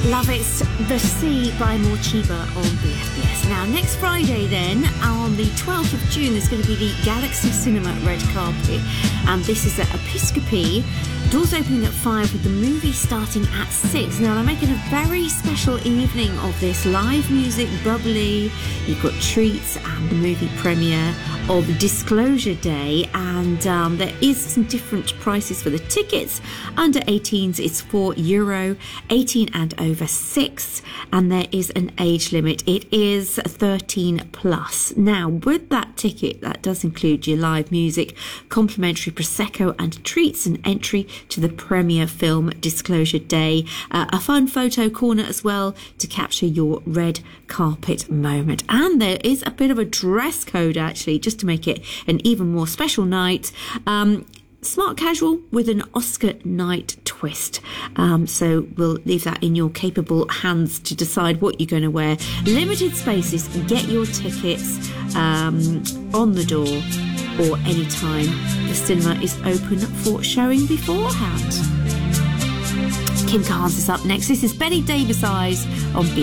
Love It's The Sea by Morcheeba on BFBS. Now, next Friday then, on the 12th of June, there's going to be the Galaxy Cinema red carpet. And this is at Episcopi. Doors opening at 5 with the movie starting at 6. Now, they're making a very special evening of this. Live music, bubbly. You've got treats and the movie premiere of Disclosure Day. And there is some different prices for the tickets. Under 18s, it's €4. 18 and over 6. And there is an age limit. It is 13 plus. Now, with that ticket, that does include your live music, complimentary Prosecco and treats, and entry to the premiere film Disclosure Day. A fun photo corner as well to capture your red carpet moment. And there is a bit of a dress code actually, just to make it an even more special night. Smart casual with an Oscar night twist. So we'll leave that in your capable hands to decide what you're going to wear. Limited spaces. Get your tickets on the door or anytime the cinema is open for showing beforehand. Kim Carnes is up next. This is Benny Davis Eyes on BFM.